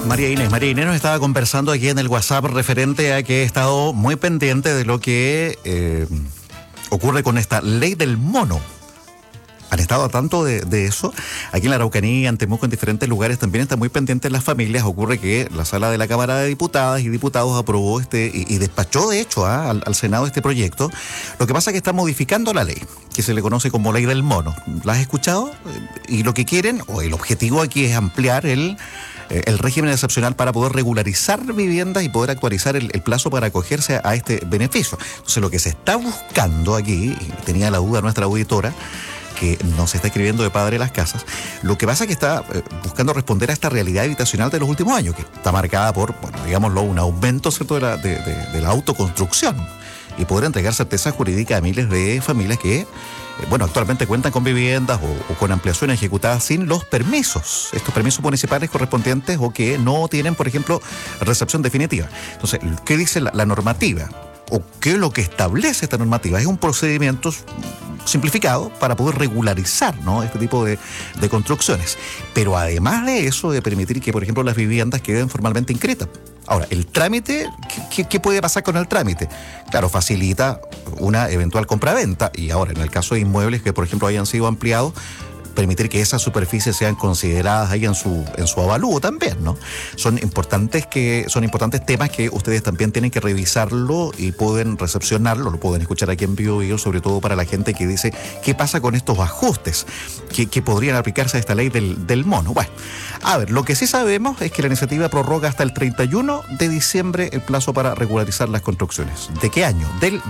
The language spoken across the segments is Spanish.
María Inés nos estaba conversando aquí en el WhatsApp referente a que he estado muy pendiente de lo que ocurre con esta ley del mono. Han estado a tanto de eso. Aquí en la Araucanía, en Temuco, en diferentes lugares también están muy pendientes las familias. Ocurre que la sala de la Cámara de Diputadas y Diputados aprobó y despachó de hecho al Senado este proyecto. Lo que pasa es que está modificando la ley, que se le conoce como ley del mono. ¿La has escuchado? Y lo que quieren, o el objetivo aquí es ampliar el régimen excepcional para poder regularizar viviendas y poder actualizar el plazo para acogerse a este beneficio. Entonces lo que se está buscando aquí, y tenía la duda nuestra auditora, que nos está escribiendo de Padre Las Casas, lo que pasa es que está buscando responder a esta realidad habitacional de los últimos años, que está marcada por, bueno, digámoslo, un aumento, ¿cierto?, de la autoconstrucción, y poder entregar certeza jurídica a miles de familias que, actualmente cuentan con viviendas o con ampliaciones ejecutadas sin los permisos, estos permisos municipales correspondientes, o que no tienen, por ejemplo, recepción definitiva. Entonces, ¿qué dice la normativa? ¿O qué es lo que establece esta normativa? Es un procedimiento simplificado para poder regularizar, ¿no?, este tipo de construcciones. Pero además de eso, de permitir que, por ejemplo, las viviendas queden formalmente inscritas. Ahora, el trámite, ¿qué puede pasar con el trámite? Claro, facilita una eventual compraventa. Y ahora, en el caso de inmuebles que, por ejemplo, hayan sido ampliados, permitir que esas superficies sean consideradas ahí en su avalúo también, ¿no? Son importantes temas que ustedes también tienen que revisarlo y pueden recepcionarlo, lo pueden escuchar aquí en Vivo, sobre todo para la gente que dice qué pasa con estos ajustes que podrían aplicarse a esta ley del mono. Bueno, a ver, lo que sí sabemos es que la iniciativa prorroga hasta el 31 de diciembre el plazo para regularizar las construcciones. ¿De qué año? Del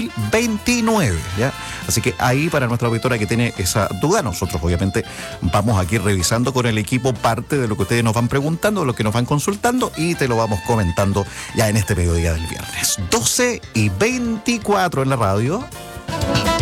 2029, ¿ya? Así que ahí, para nuestra auditora que tiene esa duda, nosotros obviamente vamos aquí revisando con el equipo parte de lo que ustedes nos van preguntando, de lo que nos van consultando, y te lo vamos comentando ya en este mediodía del viernes. 12:24 en la radio.